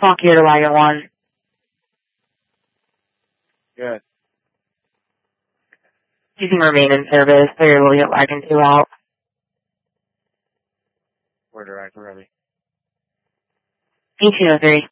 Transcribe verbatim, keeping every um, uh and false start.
Talk here to Wagon one. Good. You can remain in service, so you'll get Wagon two out. We're direct, ready. eighteen oh three.